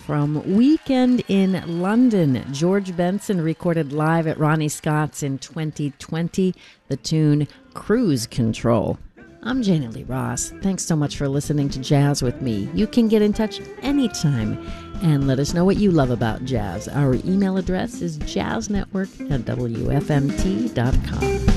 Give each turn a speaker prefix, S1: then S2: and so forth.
S1: From Weekend in London, George Benson recorded live at Ronnie Scott's in 2020, the tune Cruise Control. I'm Jana Lee Ross. Thanks so much for listening to Jazz with me. You can get in touch anytime and let us know what you love about jazz. Our email address is jazznetwork@wfmt.com.